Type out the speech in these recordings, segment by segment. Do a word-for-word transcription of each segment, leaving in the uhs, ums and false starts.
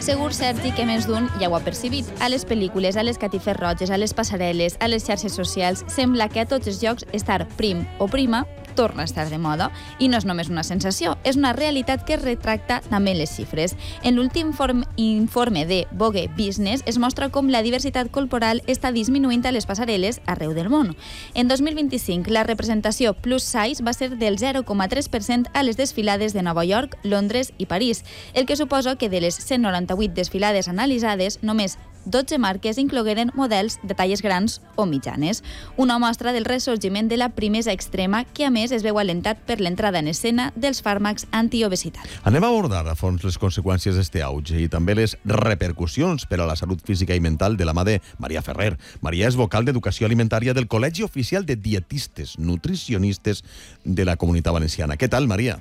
Segur, Sergi, que més d'un ja ho ha percebit. A les pel·lícules, a les catifes roges, a les passarel·les, a les xarxes socials, sembla que a tots els llocs estar prim o prima torna a estar de moda. I no és només una sensació, és una realitat que es retracta també en les xifres. En l'últim informe de Vogue Business es mostra com la diversitat corporal està disminuint a les passarel·les arreu del món. En dos mil vint-i-cinc, la representació plus size va ser del zero coma tres per cent a les desfilades de Nova York, Londres i París, el que suposa que de les cent noranta-vuit desfilades analitzades, només dotze marques inclogueren models de talles grans o mitjanes. Una mostra del ressorgiment de la primesa extrema que, a més, es veu alentat per l'entrada en escena dels fàrmacs antiobesitat. Anem a abordar a fons les conseqüències d'este auge i també les repercussions per a la salut física i mental de la mà de Maria Ferrer. Maria és vocal d'Educació Alimentària del Col·legi Oficial de Dietistes Nutricionistes de la Comunitat Valenciana. Què tal, Maria?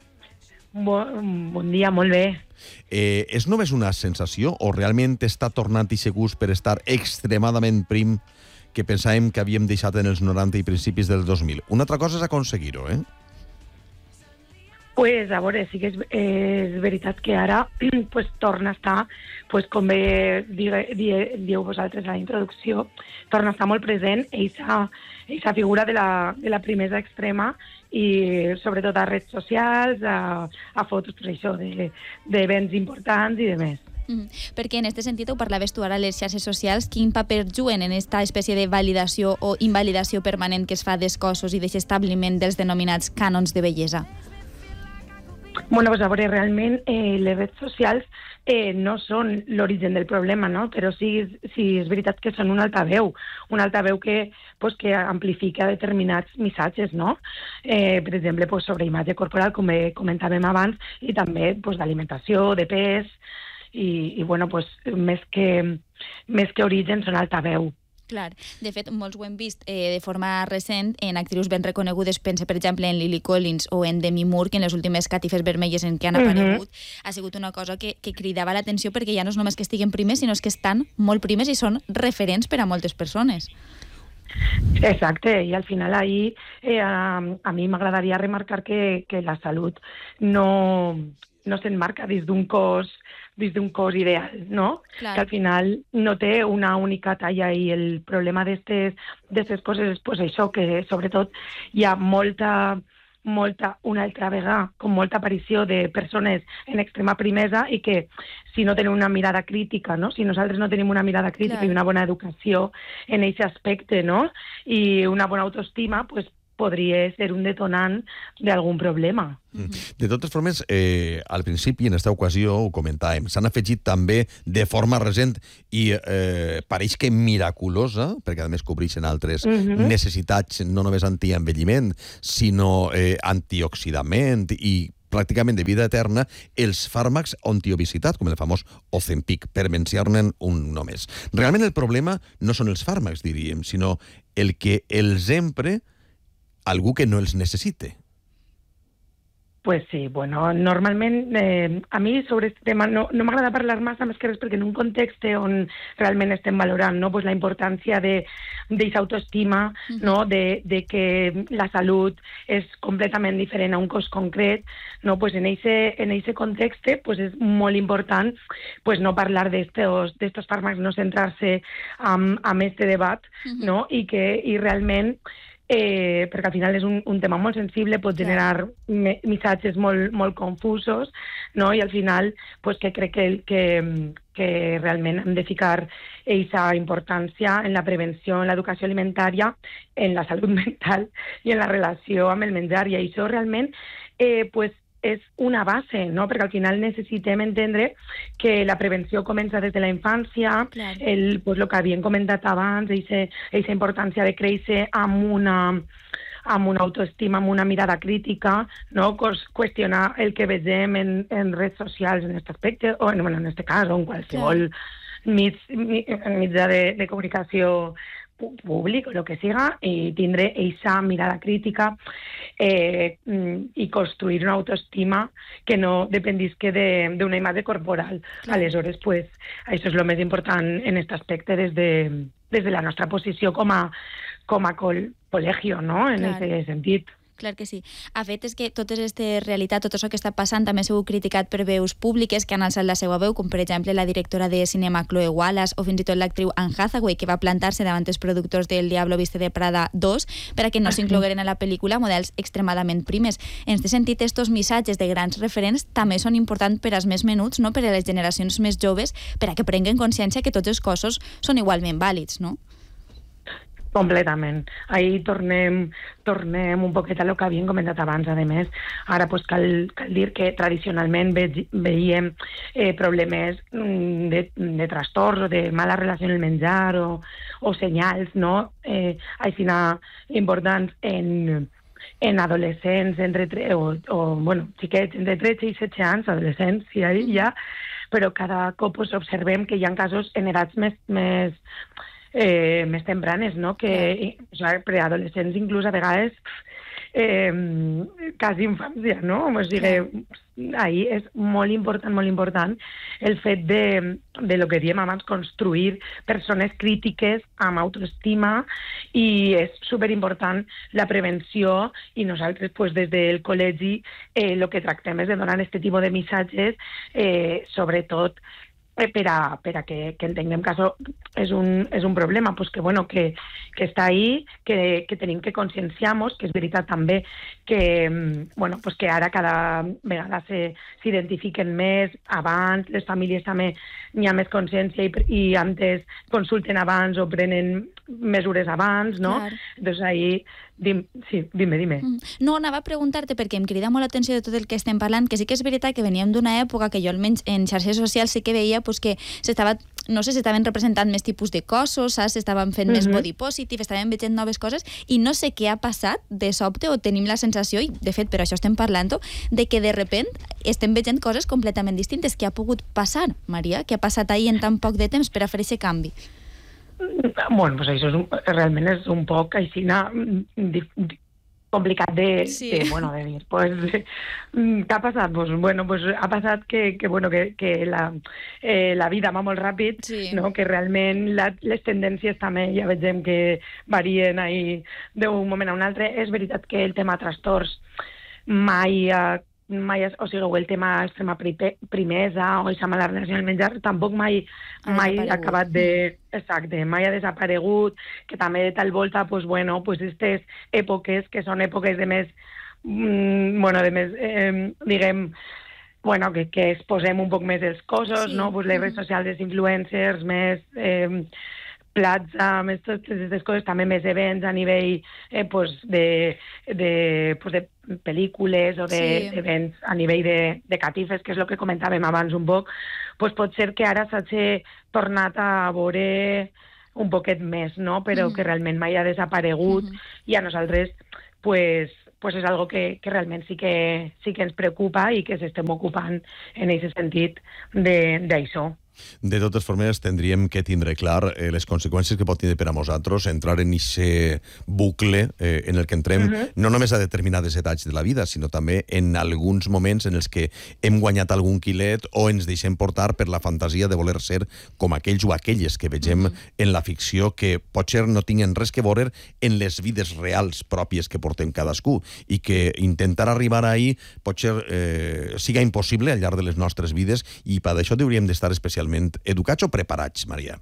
Bon, bon dia, molt bé. Eh, és només una sensació o realment està tornant i segurs per estar extremadament prim que pensàvem que havíem deixat en els noranta i principis del dos mil? Una altra cosa és aconseguir-ho, eh? Pues, a veure, sí que és, és veritat que ara pues, torna a estar, pues, com bé dieu vosaltres a la introducció, torna a estar molt present aquesta figura de la, de la primesa extrema i sobretot a redes socials, a, a fotos, per això, d'events importants i de més. Mm. Perquè en aquest sentit, ho parlaves tu ara, les xarxes socials, quin paper juguen en aquesta espècie de validació o invalidació permanent que es fa dels cossos i d'aquest establiment dels denominats cànons de bellesa? Bueno, pues a veure, realment eh, les redes socials eh, no són l'origen del problema, no? Però sí, sí és veritat que són un altaveu, un altaveu que, pues, que amplifica determinats missatges, no? Eh, per exemple, pues, sobre imatge corporal, com comentàvem abans, i també pues, d'alimentació, de pes, i, i bueno, pues, més, que, més que origen són altaveu. Clar, de fet, molts ho hem vist eh, de forma recent en actrius ben reconegudes, pense, per exemple, en Lily Collins o en Demi Moore, que en les últimes catifes vermelles en què han aparegut, uh-huh. ha sigut una cosa que, que cridava l'atenció perquè ja no és només que estiguen primes, sinó que estan molt primes i són referents per a moltes persones. Exacte, i al final ahí eh, a, a mi m'agradaria remarcar que, que la salut no, no s'enmarca dins d'un cos des d'un cos ideal, no? Clar. Que al final no té una única talla i el problema d'aquestes coses és pues, això, que sobretot hi ha molta, molta, una altra vegada, com molta aparició de persones en extrema primesa i que si no tenen una mirada crítica, no? Si nosaltres no tenim una mirada crítica Clar. I una bona educació en aquest aspecte, no? I una bona autoestima, pues, podria ser un detonant d'algun problema. Mm. De totes formes, eh, al principi, en aquesta ocasió, ho comentàvem, s'han afegit també de forma recent i eh, pareix que miraculosa, perquè a més cobreixen altres mm-hmm. necessitats, no només antienvelliment, sinó eh, antioxidament i pràcticament de vida eterna, els fàrmacs antiobesitat, com el famós Ozempic, per mencionar-ne un només. Realment el problema no són els fàrmacs, diríem, sinó el que els empre algú que no els necessite. Pues sí, bueno, normalment eh, a mi sobre aquest tema no, no m'agrada parlar massa més que res perquè en un context on realment estem valorant, no, pues la importància de d'aquesta autoestima, uh-huh. no, de, de que la salut és completament diferent a un cos concret, no, pues en ese en ese context pues és molt important pues no parlar d'estos d'estos fàrmacs, no centrar-se en en este debat, uh-huh. no, i que i realment Eh, perquè al final és un, un tema molt sensible, pot generar me, missatges molt, molt confusos, no? I al final pues, que crec que, que, que realment hem de ficar aquesta importància en la prevenció, en l'educació alimentària, en la salut mental i en la relació amb el menjar. I això realment eh, pues, és una base, no? Perquè al final necessitem entendre que la prevenció comença des de la infància, claro. el, pues, el que havíem comentat abans, aquesta importància de créixer amb una, amb una autoestima, amb una mirada crítica, no? Qüestionar el que vegem en, en redes socials en aquest aspecte, o en, bueno, en aquest cas, o en qualsevol claro. mig, mitjà de, de comunicació públic o el que siga, i tindre aquesta mirada crítica eh, i construir una autoestima que no dependisque d'una de, imatge corporal. Clar. Aleshores, pues, això és el més important en aquest aspecte des de, des de la nostra posició com a, com a col·legio, no? En aquest sentit. Clar que sí. A fet, és que tota aquesta realitat, tot això que està passant, també ha sigut criticat per veus públiques que han alçat la seva veu, com per exemple la directora de cinema Chloe Wallace o fins i tot l'actriu Anne Hathaway, que va plantar-se davant els productors del Diablo Viste de Prada dos per a que no s'inclogueren a la pel·lícula models extremadament primes. En aquest sentit, estos missatges de grans referents també són importants per als més menuts, no? Per a les generacions més joves, per a que prenguen consciència que tots els cossos són igualment vàlids, no? Completament. Ahí tornem, tornem un poquet a lo que havíem comentat abans. A més, ara pues, cal, cal dir que tradicionalment ve, veiem eh, problemes de, de trastorns o de mala relació amb el menjar o, o senyals, no? Eh, així importants en, en adolescents entre, o, o bueno, xiquets entre tretze i setze anys, adolescents, sí, ja, però cada cop pues, observem que hi ha casos en edats més, més Eh, més tempranes, no? Que o sigui, preadolescents inclús a vegades eh, quasi infància, no? O sigui, ahí és molt important, molt important el fet de, de lo que diem abans, construir persones crítiques amb autoestima, i és superimportant la prevenció, i nosaltres pues, des del col·legi eh, el que tractem és de donar aquest tipus de missatges, eh, sobretot per a, per a que, que entenguem que això és un, és un problema, pues que, bueno, que, que està ahí, que, que tenim que conscienciar-nos, que és veritat també que, bueno, pues que ara cada vegada s'identifiquen més abans, les famílies també n'hi ha més consciència i, i antes consulten abans o prenen mesures abans, no? Clar. Doncs ahí... Dim, sí, dime, dime. No, anava a preguntar-te perquè em crida molt l'atenció de tot el que estem parlant, que sí que és veritat que veníem d'una època que jo almenys en xarxes socials sí que veia pues, que s'estava, no sé, s'estaven representant més tipus de cossos, s'estaven fent uh-huh. més body positive, estaven veient noves coses, i no sé què ha passat de sobte, o tenim la sensació, i de fet per això estem parlant, de que de repent estem veient coses completament distintes. Què ha pogut passar, Maria? Què ha passat ahir en tan poc de temps per a fer aquest canvi? Bueno, pues això és un, realment és un poc així complicat de, sí. de, bueno, de dir. Pues, què ha passat? Pues, bueno, pues, ha passat que, que, bueno, que, que la, eh, la vida va molt ràpid, sí. no? Que realment la, les tendències també ja veiem que varien ahí d'un moment a un altre. És veritat que el tema trastorns mai ha mai, o sigui, el tema extrema primesa o aquesta mala relació amb el menjar tampoc mai, mai ha acabat de... Exacte, mai ha desaparegut, que també de tal volta, pues, bueno, pues, aquestes èpoques, que són èpoques de més, mm, bueno, de més, eh, diguem, bueno, que, que exposem un poc més els cossos, sí. no? Pues les redes socials, els influencers, més... Eh, plats, amb totes aquestes coses, també més events a nivell eh, pues de, de, pues de pel·lícules o d'events de, sí. a nivell de, de catifes, que és el que comentàvem abans un poc, pues pot ser que ara s'hagi tornat a veure un poquet més, no? Però mm. que realment mai ha desaparegut mm -hmm. i a nosaltres pues, pues és algo que, que realment sí que, sí que ens preocupa i que s'estem ocupant en aquest sentit d'això. De totes formes, tindríem que tindre clar eh, les conseqüències que pot tenir per a nosaltres entrar en aquest bucle eh, en el que entrem, uh-huh. no només a determinades edats de la vida, sinó també en alguns moments en els que hem guanyat algun quilet o ens deixem portar per la fantasia de voler ser com aquells o aquelles que vegem uh-huh. en la ficció, que potser no tinguin res que veure en les vides reals pròpies que portem cadascú, i que intentar arribar ahí potser eh, siga impossible al llarg de les nostres vides, i per això hauríem d'estar especialment educats o preparats, Maria?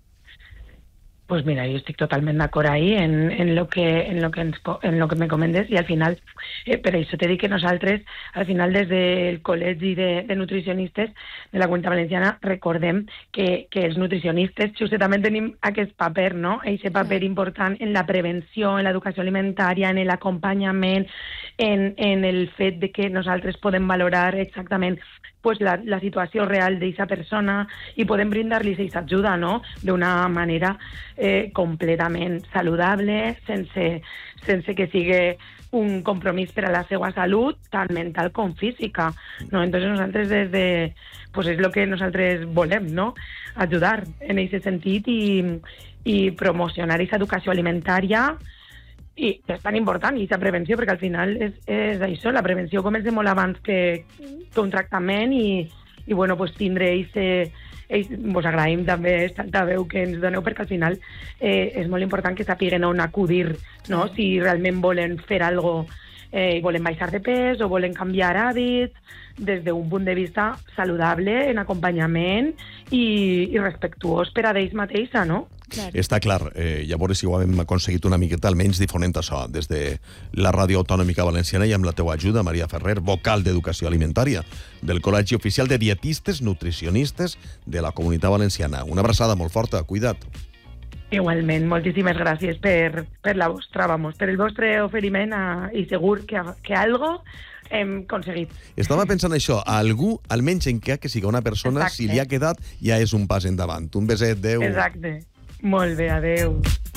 Pues mira, yo estoy totalmente de acuerdo ahí en, en lo que en lo que en lo que me comentes, y al final, eh, per això te dic que nosaltres, al final, des del col·legi de, de nutricionistes de la Comunitat Valenciana, recordem que, que els nutricionistes justament tenim aquest paper, no? Aquest paper sí. important en la prevenció, en l'educació alimentària, en l'acompanyament, en, en el fet de que nosaltres podem valorar exactament pues la, la situació real d'aquesta persona i podem brindar-li aquesta ajuda, no? D'una manera eh, completament saludable, sense, sense que sigui un compromís per a la seva salut, tant mental com física, no? Entonces nosaltres des de... Pues és el que nosaltres volem, no? Ajudar en aquest sentit i, i promocionar aquesta educació alimentària. I és tan important, aquesta prevenció, perquè al final és, és això, la prevenció comença molt abans que, que un tractament, i, i bueno, pues tindre eixe, eixe, vos agraïm també tanta veu que ens doneu, perquè al final eh, és molt important que sapiguen on acudir, no? Si realment volen fer alguna cosa eh, volen baixar de pes o volen canviar hàbits des d'un punt de vista saludable, en acompanyament i, i respectuós per a d'ells mateixa, no? Clar. Està clar. Eh, llavors, si ho hem aconseguit una miqueta, almenys difonent això, des de la Ràdio Autonòmica Valenciana i amb la teua ajuda, Maria Ferrer, vocal d'Educació Alimentària del Col·legi Oficial de Dietistes Nutricionistes de la Comunitat Valenciana. Una abraçada molt forta, cuida't. Igualment, moltíssimes gràcies per, per la vostra, vamos, per el vostre oferiment a, i segur que, que algo hem aconseguit. Estava pensant això, a algú, almenys encara que sigui una persona, Exacte. Si li ha quedat, ja és un pas endavant. Un beset, adéu. Exacte. Molt bé, adéu.